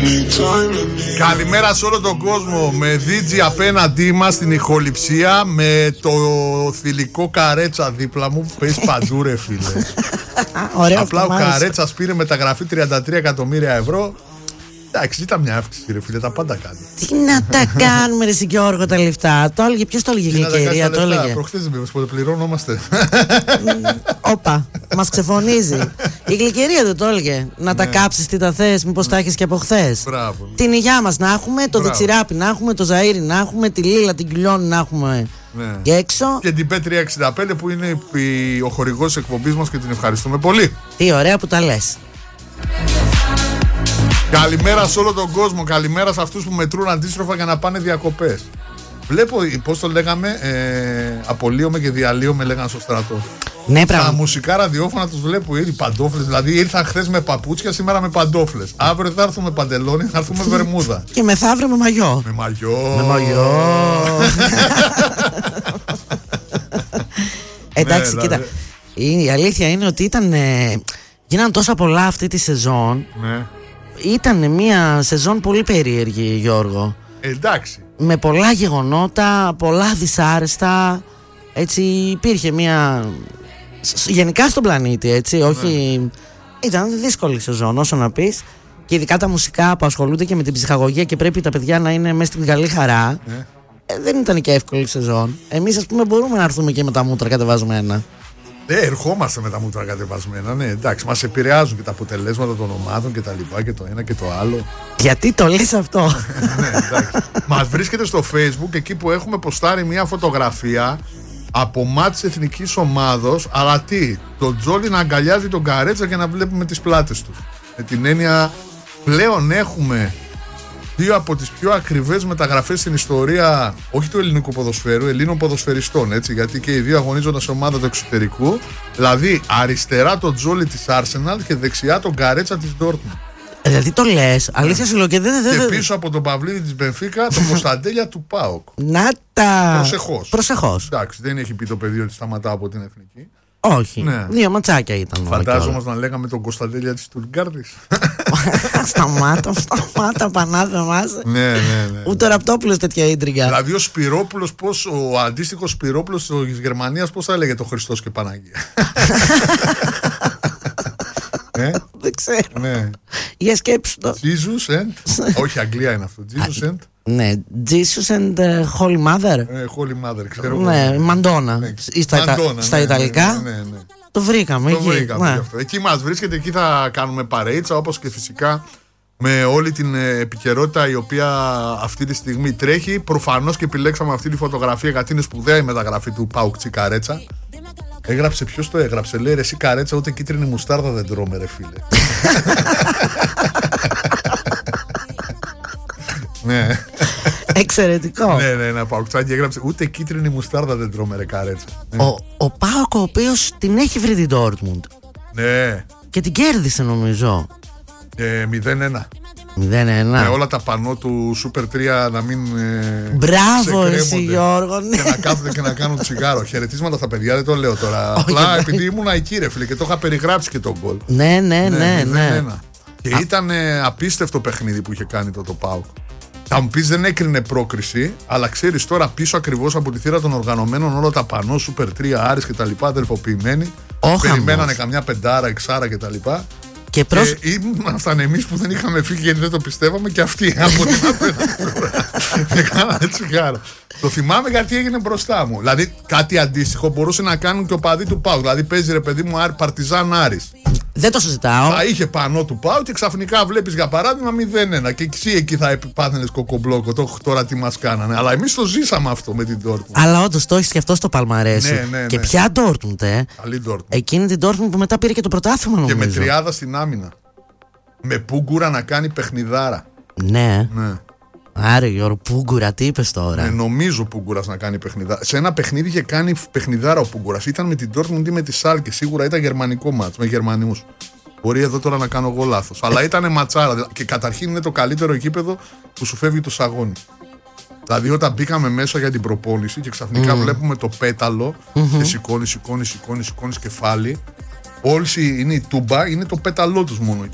Καλημέρα σε όλο τον κόσμο. Με Δίτζι απέναντί μας στην ηχοληψία, με το θηλυκό Καρέτσα δίπλα μου που παίζει παντού ρε φίλε. Απλά ο Καρέτσας πήρε μεταγραφή 33 εκατομμύρια ευρώ. Εντάξει, ήταν μια αύξηση ρε φίλε, τα πάντα κάνει. Τι να τα κάνουμε ρε Γιώργο τα λεφτά. Το έλεγε, ποιος το έλεγε, η Γλυκερία το έλεγε. Προχθές δεν είπες πότε πληρώνομαστε. Όπα, μας ξεφωνίζει. Η Γλυκερία δεν το έλεγε. Να τα κάψεις τι τα θες, μήπως τα έχεις και από χθες. Την υγειά μας να έχουμε, το Δετσιράπι να έχουμε, το Ζαΐρι να έχουμε, τη Λίλα την Κιλιόνι να έχουμε. Και έξω. Και την P365 που είναι ο χορηγός της εκπομπής μας και την ευχαριστούμε πολύ. Τι ωραία που τα λες. Καλημέρα σε όλο τον κόσμο. Καλημέρα σε αυτούς που μετρούν αντίστροφα για να πάνε διακοπές. Βλέπω, πώς το λέγαμε, απολύομαι και διαλύομαι, λέγανε στο στρατό. Ναι, στα μουσικά ραδιόφωνα τους βλέπω ήδη παντόφλες. Δηλαδή ήρθα χθες με παπούτσια, σήμερα με παντόφλες. Αύριο θα έρθω με παντελόνι, θα έρθω με βερμούδα. Και μεθαύριο με μαγιό. Με μαγιό. Με μαγιό. Εντάξει, ναι, κοίτα. Η αλήθεια είναι ότι γίνανε τόσα πολλά αυτή τη σεζόν. Ναι. Ήταν μια σεζόν πολύ περίεργη, Γιώργο. Εντάξει. Με πολλά γεγονότα, πολλά δυσάρεστα. Έτσι υπήρχε μια... Γενικά στον πλανήτη, έτσι, όχι... Ναι. Ήταν δύσκολη σεζόν, όσο να πεις. Και ειδικά τα μουσικά που ασχολούνται και με την ψυχαγωγία και πρέπει τα παιδιά να είναι μέσα στην καλή χαρά. Ναι. Δεν ήταν και εύκολη σεζόν. Εμείς, ας πούμε, μπορούμε να έρθουμε και με τα μούτρα κατεβασμένα. Ερχόμαστε με τα μούτρα κατεβασμένα, ναι, εντάξει, μας επηρεάζουν και τα αποτελέσματα των ομάδων και τα λοιπά και το ένα και το άλλο. Γιατί το λες αυτό? Ναι, εντάξει. Μας βρίσκεται στο Facebook εκεί που έχουμε ποστάρει μια φωτογραφία από μάτς εθνικής ομάδος, αλλά τι, τον Τζόλι να αγκαλιάζει τον Καρέτσα και να βλέπουμε τις πλάτες του. Με την έννοια, πλέον έχουμε δύο από τις πιο ακριβές μεταγραφές στην ιστορία, όχι του ελληνικού ποδοσφαίρου, Ελλήνων ποδοσφαιριστών, έτσι, γιατί και οι δύο αγωνίζονταν σε ομάδα του εξωτερικού. Δηλαδή, αριστερά τον Τζόλι της Arsenal και δεξιά τον Καρέτσα της Dortmund. Δηλαδή το λες, αλήθεια σου λέω και δεν. Και πίσω από τον Παυλίδη της Μπενφίκα, τον Κωνσταντέλια του ΠΑΟΚ. Να τα. Προσεχώς. Εντάξει, δεν έχει πει το παιδί ότι σταματά από την εθνική. Όχι. Ναι. Δύο ματσάκια ήταν. Φαντάζομαι να λέγαμε τον Κωνσταντέλια της Τουργκάρδης. Σταμάτα, πανάδε μας. Ναι. Ούτε ο Ραπτόπουλος τέτοια ίντριγκα. Δηλαδή ο Σπυρόπουλος, ο αντίστοιχος Σπυρόπουλος της Γερμανίας, πώς θα έλεγε το Χριστός και Παναγία. Δεν ξέρω. Ναι. Για σκέψου το. Jesus and. Όχι, Αγγλία είναι αυτό. Jesus and. Ναι, Jesus and Holy Mother. Holy Mother, ξέρω. Ναι, Μαντόνα. Στα Ιταλικά. Ναι. Το βρήκαμε εκεί. Εκεί μας βρίσκεται, εκεί θα κάνουμε παρεΐτσα, όπως και φυσικά με όλη την επικαιρότητα η οποία αυτή τη στιγμή τρέχει. Προφανώς και επιλέξαμε αυτή τη φωτογραφία γιατί είναι σπουδαία η μεταγραφή του ΠΑΟΚ Καρέτσα. Έγραψε, ποιος το έγραψε, λέει ρε εσύ Καρέτσα, ούτε κίτρινη μουστάρδα δεν τρώμε ρε φίλε. Ναι. Εξαιρετικό. Ναι, ένα Παοκτσάκι έγραψε, ούτε κίτρινη μουστάρδα δεν τρώμε ρε Καρέτσα. Ο Πάοκ ο οποίος την έχει βρει την Dortmund. Ναι. Και την κέρδισε νομίζω. 0-1. 0-1. Με όλα τα πανό του Super 3 να μην. Μπράβο, εσύ Γιώργο. Ναι. Και να κάθονται και να κάνουν τσιγάρο. Χαιρετίσματα στα παιδιά, δεν το λέω τώρα. Απλά επειδή ήμουν εκεί, ρε φίλε, και το είχα περιγράψει και τον γκολ. Ναι. Και ήταν απίστευτο παιχνίδι που είχε κάνει το ΠΑΟΚ. Θα μου πεις δεν έκρινε πρόκριση, αλλά ξέρεις τώρα πίσω ακριβώς από τη θύρα των οργανωμένων όλα τα πανό Super 3, Άρης και τα λοιπά, αδελφοποιημένοι. Περιμένανε καμιά πεντάρα, εξάρα και τα λοιπά. Και ήμασταν εμείς που δεν είχαμε φύγει γιατί δεν το πιστεύαμε και αυτοί από την απέναντι. Και κάνανε τσιγάρο. Το θυμάμαι γιατί έγινε μπροστά μου. Δηλαδή κάτι αντίστοιχο μπορούσε να κάνουν και ο παδί του ΠΑΟΚ. Δηλαδή παίζει ρε παιδί μου Παρτιζάν Άρης. Δεν το συζητάω. Θα είχε πανό του ΠΑΟΚ και ξαφνικά βλέπεις για παράδειγμα 0-1. Και εσύ εκεί θα πάθαινες κοκομπλόκο. Τώρα τι μας κάνανε. Αλλά εμείς το ζήσαμε αυτό με την Dortmund. Αλλά όντως το έχεις και αυτό στο παλμαρέσι. Ναι. Και ποια Dortmund, Καλή Dortmund. Εκείνη την Dortmund που μετά πήρε και το πρωτάθλημα νομίζω. Και με τριάδα στην άμυνα. Με Πούγκουρα να κάνει παιχνιδάρα. Ναι. Άρε Γιώργο, Πούγκουρα, τι είπες τώρα. Νομίζω Πούγκουρας να κάνει παιχνιδάρα. Σε ένα παιχνίδι είχε κάνει παιχνιδάρα ο Πούγκουρας. Ήταν με την Dortmund ή με τη Σάλκε. Σίγουρα ήταν γερμανικό μάτς με Γερμανούς. Μπορεί εδώ τώρα να κάνω εγώ λάθος. Αλλά ήταν ματσάρα. Και καταρχήν είναι το καλύτερο γήπεδο που σου φεύγει το σαγόνι. Δηλαδή όταν μπήκαμε μέσα για την προπόνηση και ξαφνικά βλέπουμε το πέταλο και σηκώνει κεφάλι. Όλοι είναι η τούμπα, είναι το πέταλό τους μόνο εκείνο.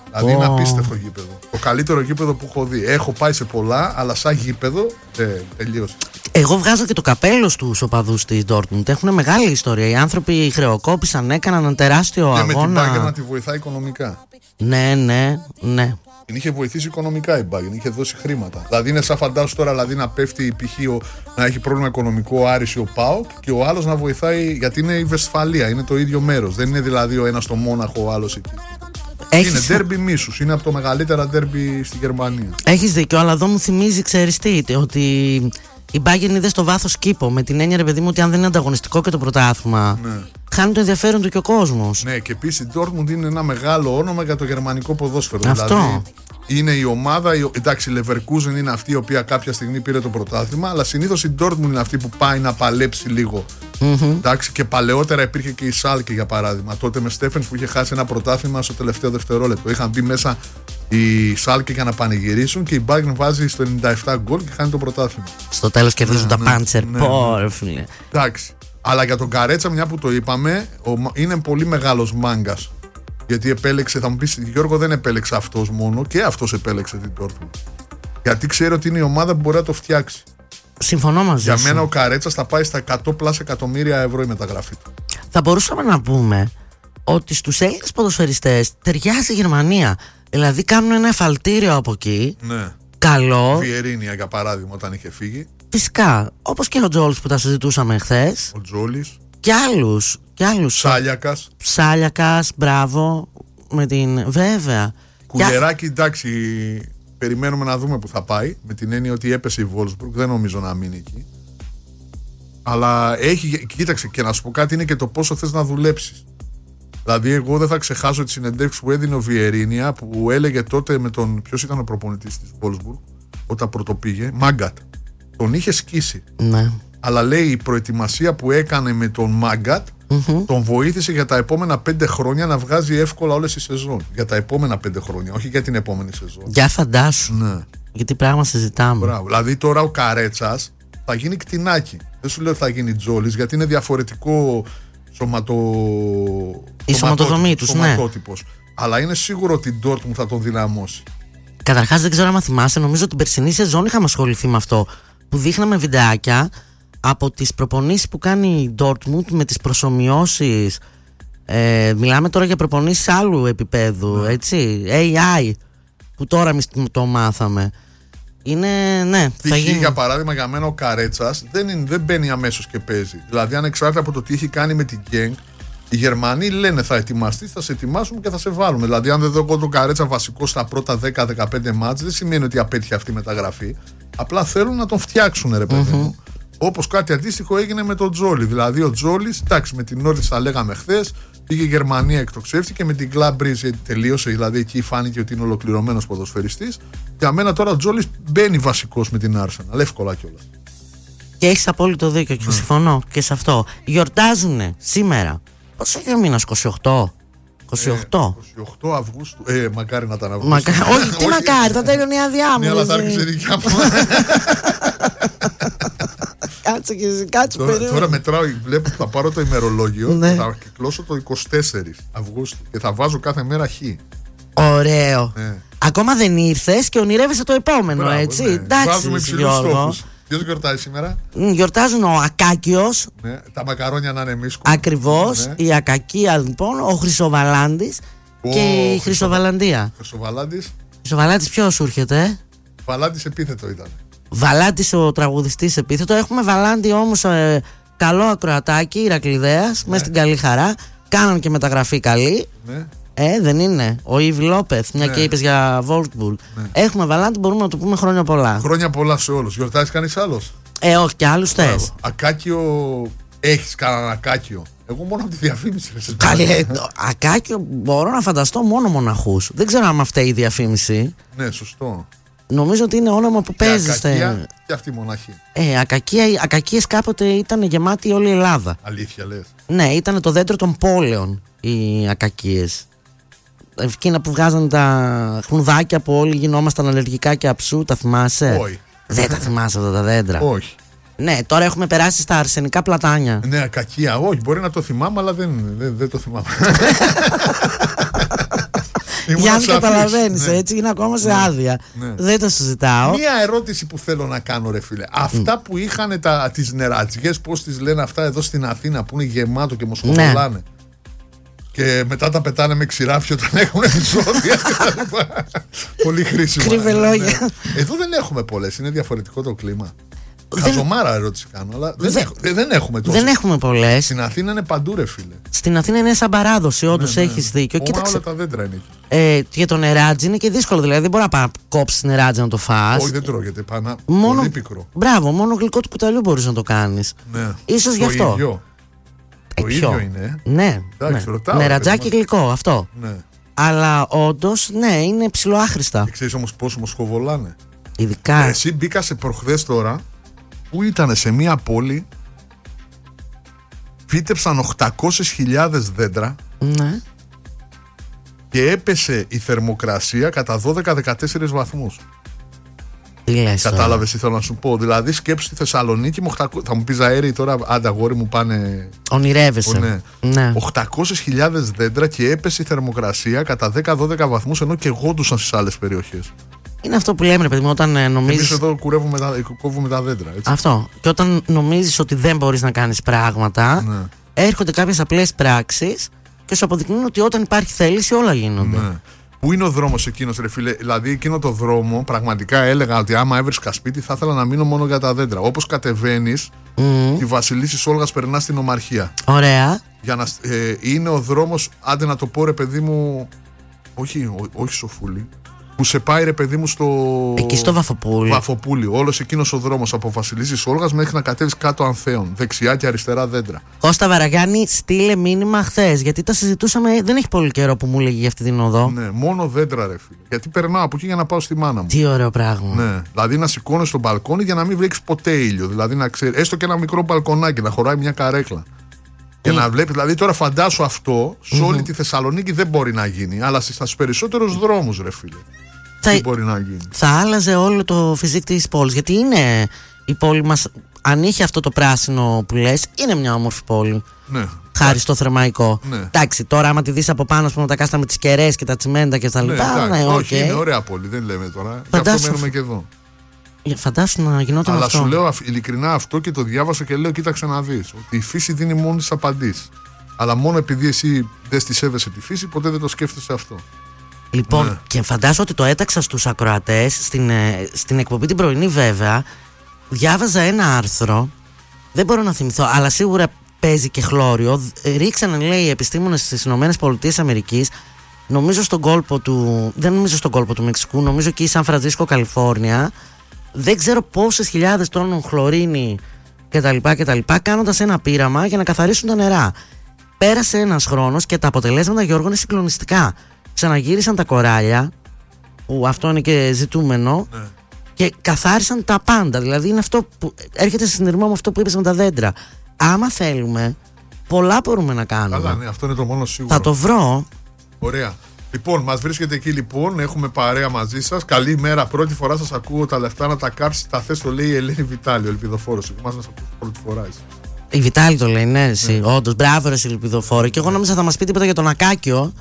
Δηλαδή είναι απίστευτο γήπεδο. Το καλύτερο γήπεδο που έχω δει. Έχω πάει σε πολλά, αλλά σαν γήπεδο τελείωσε. Εγώ βγάζω και το καπέλο στους οπαδούς της Dortmund. Έχουν μεγάλη ιστορία. Οι άνθρωποι χρεοκόπησαν, έκαναν ένα τεράστιο αγώνα. Και με την Bayern να τη βοηθάει οικονομικά. Ναι. Την είχε βοηθήσει οικονομικά η Bayern, είχε δώσει χρήματα. Δηλαδή είναι σαν φαντάσου τώρα δηλαδή, να πέφτει π.χ. να έχει πρόβλημα οικονομικό ο Άρης ή ο ΠΑΟΚ και ο άλλος να βοηθάει, γιατί είναι η Βεσφαλία, είναι το ίδιο μέρος. Δεν είναι δηλαδή ο ένας στο Μόναχο, ο άλλος εκεί. Είναι ντέρμπι μίσους, είναι από το μεγαλύτερα ντέρμπι στη Γερμανία. Έχεις δίκιο, αλλά εδώ μου θυμίζει, ξέρεις τι, ότι η Bayern είδε στο βάθος κήπο. Με την έννοια, ρε παιδί μου, ότι αν δεν είναι ανταγωνιστικό και το πρωτάθλημα, χάνει το ενδιαφέρον του και ο κόσμος. Ναι, και επίσης η Dortmund είναι ένα μεγάλο όνομα για το γερμανικό ποδόσφαιρο. Αυτό. Δηλαδή, είναι η ομάδα, εντάξει, η Leverkusen είναι αυτή η οποία κάποια στιγμή πήρε το πρωτάθλημα, αλλά συνήθως η Dortmund είναι αυτή που πάει να παλέψει λίγο. Εντάξει, και παλαιότερα υπήρχε και η Σάλκε για παράδειγμα. Τότε με Στέφενς που είχε χάσει ένα πρωτάθλημα στο τελευταίο δευτερόλεπτο. Είχαν μπει μέσα η Σάλκε για να πανηγυρίσουν και η Bayern βάζει στο 97 γκολ και χάνει το πρωτάθλημα. Στο τέλος κερδίζουν τα Πάντσερ. Φίλε. Εντάξει. Αλλά για τον Καρέτσα, μια που το είπαμε, είναι πολύ μεγάλος μάγκας. Γιατί επέλεξε, θα μου πεις, Γιώργο, δεν επέλεξε αυτός μόνο, και αυτός επέλεξε την Dortmund. Γιατί ξέρει ότι είναι η ομάδα που μπορεί να το φτιάξει. Συμφωνώ μαζί σου. Για μένα ο Καρέτσας θα πάει στα 100+ εκατομμύρια ευρώ η μεταγραφή του. Θα μπορούσαμε να πούμε ότι στους Έλληνες ποδοσφαιριστές ταιριάζει η Γερμανία. Δηλαδή κάνουν ένα εφαλτήριο από εκεί. Ναι. Καλό. Βιερίνια για παράδειγμα όταν είχε φύγει. Φυσικά. Όπως και ο Τζόλης που τα συζητούσαμε χθες. Ο Τζόλης. Και άλλους. Σάλιακας, μπράβο. Με την. Βέβαια. Κουλεράκι, εντάξει. Περιμένουμε να δούμε που θα πάει. Με την έννοια ότι έπεσε η Wolfsburg. Δεν νομίζω να μείνει εκεί. Αλλά έχει. Κοίταξε, και να σου πω κάτι, είναι και το πόσο θες να δουλέψεις. Δηλαδή, εγώ δεν θα ξεχάσω τη συνεντεύξη που έδινε ο Βιερίνια, που έλεγε τότε με τον. Ποιος ήταν ο προπονητής της Wolfsburg όταν πρωτοπήγε, Μάγκατ. Τον είχε σκίσει. Ναι. Αλλά λέει η προετοιμασία που έκανε με τον Μάγκατ τον βοήθησε για τα επόμενα 5 χρόνια να βγάζει εύκολα όλες τις σεζόν. Για τα επόμενα 5 χρόνια, όχι για την επόμενη σεζόν. Για φαντάσου. Ναι. Γιατί πράγμα συζητάμε. Μπράβο. Δηλαδή τώρα ο Καρέτσας θα γίνει κτηνάκι. Δεν σου λέω ότι θα γίνει Τζόλης, γιατί είναι διαφορετικό η σωματοδομή τους, σωματότυπος. Αλλά είναι σίγουρο ότι η Dortmund θα τον δυναμώσει. Καταρχάς δεν ξέρω αν θυμάσαι, νομίζω την περσινή σεζόν είχαμε ασχοληθεί με αυτό. Που δείχναμε βιντεάκια από τις προπονήσεις που κάνει η Dortmund με τις προσομοιώσεις. Μιλάμε τώρα για προπονήσεις άλλου επίπεδου, έτσι. AI, που τώρα εμείς το μάθαμε. Είναι, ναι, θα γίνει. Για παράδειγμα, για μένα ο Καρέτσας δεν μπαίνει αμέσως και παίζει. Δηλαδή, ανεξάρτητα από το τι έχει κάνει με την Genk, οι Γερμανοί λένε θα ετοιμαστείς, θα σε ετοιμάσουμε και θα σε βάλουμε. Δηλαδή, αν δεν δω εγώ τον Καρέτσα βασικό στα πρώτα 10-15 μάτς, δεν σημαίνει ότι απέτυχε αυτή η μεταγραφή. Απλά θέλουν να τον φτιάξουν, ρε παιδί μου. Όπως κάτι αντίστοιχο έγινε με τον Τζόλι. Δηλαδή, ο Τζόλις, εντάξει, με την Νόριτς τα λέγαμε χθες, πήγε η Γερμανία, εκτοξεύτηκε, με την Club Brugge τελείωσε. Δηλαδή, εκεί φάνηκε ότι είναι ολοκληρωμένος ποδοσφαιριστής. Για μένα τώρα ο Τζόλις μπαίνει βασικός με την Arsenal, εύκολα κιόλας. Και έχεις απόλυτο δίκιο και συμφωνώ και σε αυτό. Γιορτάζουνε σήμερα. Πόσο έχει ο μήνας, 28? 28 Αυγούστου. Μακάρι να ήταν Αυγούστου. Όχι, τι μακάρι, θα τέλειωνε η άδειά μου. Ναι, αλλά θα έρχεσαι δικιά μου. Κάτσε περίπου. Τώρα μετράω, βλέπω, θα πάρω το ημερολόγιο και θα κυκλώσω το 24 Αυγούστου και θα βάζω κάθε μέρα χ. Ωραίο. Ακόμα δεν ήρθες και ονειρεύεσαι το επόμενο, έτσι. Βάζουμε υψηλούς στόχους. Ποιος γιορτάζει σήμερα? Γιορτάζουν ο Ακάκιος. Τα μακαρόνια να είναι μίσκο. Ακριβώς. Η Ακακία λοιπόν, ο Χρυσοβαλάντης και η Χρυσοβαλαντία. Χρυσοβαλάντης ποιος σου έρχεται? Βαλάντης επίθετο ήταν. Βαλάντης ο τραγουδιστής επίθετο. Έχουμε Βαλάντη όμως καλό ακροατάκι Ηρακλειδέας, μέσα στην καλή χαρά. Κάναν και μεταγραφή καλή. Δεν είναι. Ο Ιβ Λόπεθ, μια και είπες για Wolfsburg. Έχουμε Βαλάντη, μπορούμε να του πούμε χρόνια πολλά. Χρόνια πολλά σε όλους. Γιορτάζει κανείς άλλος? Όχι, και άλλους θες. Ακάκιο, έχεις κανέναν Ακάκιο? Εγώ μόνο από τη διαφήμιση. Καλέ, Ακάκιο μπορώ να φανταστώ μόνο μοναχούς. Δεν ξέρω αν φταίει η διαφήμιση. Ναι, σωστό. Νομίζω ότι είναι όνομα που παίζει. Και αυτή η μοναχή. Ακακίες κάποτε ήταν γεμάτη όλη η Ελλάδα. Αλήθεια λες? Ναι, ήταν το δέντρο των πόλεων οι Ακακίες. Εκείνα που βγάζανε τα χνουδάκια που όλοι γινόμασταν αλλεργικά και αψού, τα θυμάσαι? Όχι. Δεν τα θυμάσαι αυτά τα δέντρα? Όχι. Ναι, τώρα έχουμε περάσει στα αρσενικά πλατάνια. Ναι, Ακακία, όχι, μπορεί να το θυμάμαι, αλλά δεν το θυμάμαι. Γιάννη, καταλαβαίνεις, έτσι είναι ακόμα σε άδεια. Δεν το συζητάω. Μία ερώτηση που θέλω να κάνω, ρε φίλε. Αυτά που είχαν τις νερατζιές, πώς τις λένε αυτά εδώ στην Αθήνα, που είναι γεμάτο και μοσχοβολάνε. Και μετά τα πετάνε με ξηράφι όταν έχουν επεισόδια. Πολύ χρήσιμο. Κρυβελόγια. Εδώ δεν έχουμε πολλές, είναι διαφορετικό το κλίμα. Χαζομάρα ερώτηση κάνω, αλλά δεν έχουμε τόσες. Δεν έχουμε πολλές. Στην Αθήνα είναι παντού, ρε φίλε. Στην Αθήνα είναι σαν παράδοση, όντως έχεις δίκιο. Κοίταξε. Όλα τα δέντρα είναι εκεί. Και το νεράτζι είναι και δύσκολο, δηλαδή δεν μπορεί να κόψεις νεράτζι να το φας. Όχι, δεν τρώγεται πάνω. Πολύ πικρό. Μπράβο, μόνο γλυκό του κουταλιού μπορείς να το κάνεις. Ναι. Ίσως γι' αυτό. Το ίδιο είναι. Ναι. Νερατζάκι γλυκό, αυτό. Ναι. Αλλά όντως, ναι, είναι ψιλοάχρηστα. Και ξέρεις όμως πόσο μοσχοβολάνε. Ειδικά. Εσύ μπήκα σε προχθές τώρα που ήταν σε μια πόλη, φύτεψαν 800.000 δέντρα. Ναι. Και έπεσε η θερμοκρασία κατά 12-14 βαθμούς. Τι λες? Κατάλαβες τι θέλω να σου πω? Δηλαδή σκέψου στη Θεσσαλονίκη με 800. Θα μου πεις αέρι τώρα, άντα αγόρι μου, πάνε. Ονειρεύεσαι. Ναι. 800.000 δέντρα και έπεσε η θερμοκρασία κατά 10-12 βαθμούς, ενώ και γόντουσαν στις άλλες περιοχές. Είναι αυτό που λέμε, ρε παιδί μου, όταν νομίζεις. Εμείς εδώ κόβουμε τα δέντρα, έτσι. Αυτό. Και όταν νομίζεις ότι δεν μπορείς να κάνεις πράγματα, έρχονται κάποιες απλές πράξεις και σου αποδεικνύουν ότι όταν υπάρχει θέληση όλα γίνονται. Ναι. Πού είναι ο δρόμος εκείνος, ρε φίλε? Δηλαδή, εκείνο το δρόμο, πραγματικά έλεγα ότι άμα έβρισκα σπίτι, θα ήθελα να μείνω μόνο για τα δέντρα. Όπως κατεβαίνεις, τη Βασιλίσσης Όλγας περνάς στην Ομαρχία. Ωραία. Για να, είναι ο δρόμος, άντε να το πω, ρε παιδί μου. Όχι Σοφούλη. Που σε πάει, ρε παιδί μου, εκεί στο Βαφοπούλι. Βαφοπούλι. Όλος εκείνος ο δρόμος από Βασιλίσσης Όλγας μέχρι να κατέβεις κάτω Ανθέων. Δεξιά και αριστερά δέντρα. Κώστα Βαραγιάννη, στείλε μήνυμα χθες. Γιατί τα συζητούσαμε, δεν έχει πολύ καιρό που μου έλεγε για αυτή την οδό. Ναι, μόνο δέντρα, ρε φίλε. Γιατί περνάω από εκεί για να πάω στη μάνα μου. Τι ωραίο πράγμα. Ναι, δηλαδή να σηκώνεις στο μπαλκόνι για να μην βλέπεις ποτέ ήλιο. Δηλαδή να ξέρεις, έστω και ένα μικρό μπαλκονάκι, να χωράει μια καρέκλα. Και να βλέπεις, δηλαδή τώρα φαντάσου αυτό σε όλη τη Θεσσαλονίκη δεν μπορεί να γίνει. Αλλά στους περισσότερους δρόμους, ρε φίλε. Τι μπορεί να γίνει? Θα άλλαζε όλο το φυσικό της πόλης. Γιατί είναι η πόλη μας, αν είχε αυτό το πράσινο που λες, είναι μια όμορφη πόλη. Ναι. Χάρη στο θερμαϊκό. Ναι. Εντάξει, τώρα άμα τη δεις από πάνω, πούμε, τα κάστα με τις κεραίες και τα τσιμέντα και τα λοιπά. Ναι, όχι, είναι ωραία πόλη, δεν λέμε τώρα. Γι' αυτό μένουμε και εδώ. Φαντάσου να γινόταν αλλά αυτό. Αλλά σου λέω ειλικρινά αυτό και το διάβασα και λέω: κοίταξε να δεις. Ότι η φύση δίνει μόνο τις απαντήσεις. Αλλά μόνο επειδή εσύ δεν τη σέβεσαι τη φύση, ποτέ δεν το σκέφτεσαι αυτό. Λοιπόν, και φαντάζομαι ότι το έταξα στους ακροατές στην εκπομπή την πρωινή, βέβαια. Διάβαζα ένα άρθρο, δεν μπορώ να θυμηθώ, αλλά σίγουρα παίζει και χλώριο. Ρίξανε, λέει, οι επιστήμονες στις ΗΠΑ, νομίζω στον κόλπο του. Δεν νομίζω στον κόλπο του Μεξικού, νομίζω εκεί Σαν Φραντζίσκο, Καλιφόρνια. Δεν ξέρω πόσες χιλιάδες τόνων χλωρίνη κτλ. Κάνοντας ένα πείραμα για να καθαρίσουν τα νερά. Πέρασε ένας χρόνος και τα αποτελέσματα, Γιώργο, είναι συγκλονιστικά. Ξαναγύρισαν τα κοράλια, που αυτό είναι και ζητούμενο, και καθάρισαν τα πάντα. Δηλαδή είναι αυτό που έρχεται σε συνειρμό με αυτό που είπες με τα δέντρα. Άμα θέλουμε, πολλά μπορούμε να κάνουμε. Καλά, ναι, αυτό είναι το μόνο σίγουρο. Θα το βρω. Ωραία. Λοιπόν, μας βρίσκεται εκεί λοιπόν, έχουμε παρέα μαζί σας. Καλή μέρα, πρώτη φορά σας ακούω τα λεφτά να τα κάψει. Τα θες, το λέει η Ελένη Βιτάλη, ο ελπιδοφόρος. Εμάς να σας ακούω πρώτη φορά εσείς. Η Βιτάλη το λέει, ναι, εσύ. Όντως, μπράβο, ρε ελπιδοφόρο. Και εγώ νόμιζα θα μας πει τίποτα για τον Ακάκιο.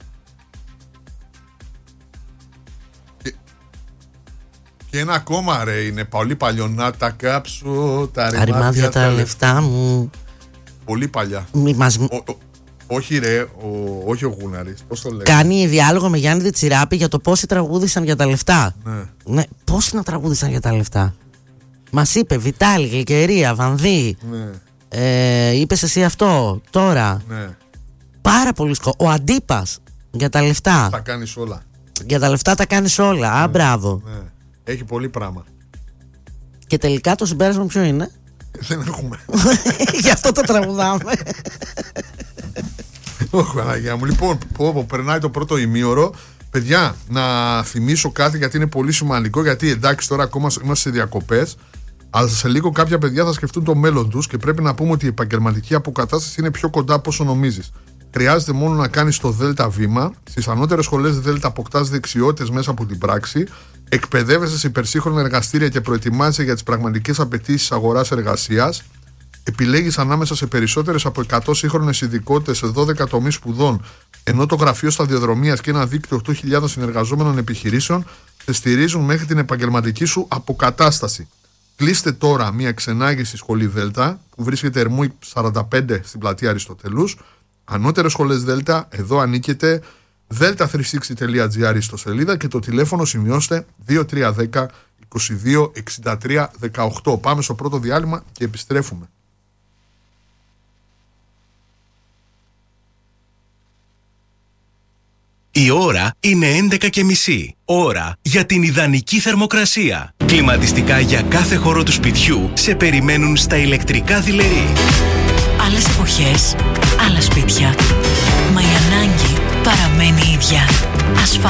Και ένα ακόμα, ρε, είναι πολύ παλιό. Να τα κάψω τα ρημάδια τα λεφτά μου. Πολύ παλιά. Όχι, ρε, όχι ο Γούναρης. Πώς το λέει? Κάνει διάλογο με Γιάννη Διτσιράπη για το πόσοι τραγούδησαν για τα λεφτά. Ναι, πόσοι να τραγούδησαν για τα λεφτά. Μας είπε Βιτάλη, Γλυκερία, Βανδύ. Είπες εσύ αυτό τώρα. Πάρα πολύ Ο Αντίπας για τα λεφτά. Τα κάνεις όλα. Για τα λεφτά τα κάνεις όλα. Α, μπράβο. Έχει πολύ πράγμα. Και τελικά το συμπέρασμα ποιο είναι? Δεν έχουμε. Γι' αυτό το τραγουδάμε. Όχι, Παναγιά μου. Λοιπόν, περνάει το πρώτο ημίωρο. Παιδιά, να θυμίσω κάτι γιατί είναι πολύ σημαντικό. Γιατί εντάξει, τώρα ακόμα είμαστε σε διακοπές. Αλλά σε λίγο κάποια παιδιά θα σκεφτούν το μέλλον τους και πρέπει να πούμε ότι η επαγγελματική αποκατάσταση είναι πιο κοντά από όσο νομίζεις. Χρειάζεται μόνο να κάνεις το ΔΕΛΤΑ βήμα. Στις ανώτερες σχολές ΔΕΛΤΑ αποκτάς δεξιότητες μέσα από την πράξη. Εκπαιδεύεσαι σε υπερσύγχρονα εργαστήρια και προετοιμάζεσαι για τις πραγματικές απαιτήσεις αγοράς εργασίας. Επιλέγεις ανάμεσα σε περισσότερες από 100 σύγχρονες ειδικότητες σε 12 τομείς σπουδών, ενώ το Γραφείο Σταδιοδρομίας και ένα δίκτυο 8.000 συνεργαζόμενων επιχειρήσεων σε στηρίζουν μέχρι την επαγγελματική σου αποκατάσταση. Κλείστε τώρα μια ξενάγηση σχολή Δέλτα που βρίσκεται Ερμούη 45 στην πλατεία Αριστοτελούς. Ανώτερες σχολές Δέλτα, εδώ ανήκετε. delta360.gr στο σελίδα και το τηλέφωνο σημειώστε 2310 22 63 18. Πάμε στο πρώτο διάλειμμα και επιστρέφουμε. Η ώρα είναι 11:30. Ώρα για την ιδανική θερμοκρασία. Κλιματιστικά για κάθε χώρο του σπιτιού σε περιμένουν στα ηλεκτρικά δειλερί. Άλλες εποχές, άλλα σπίτια. Μα η ανάγκη παραμένει ίδια. Ασφάλεια.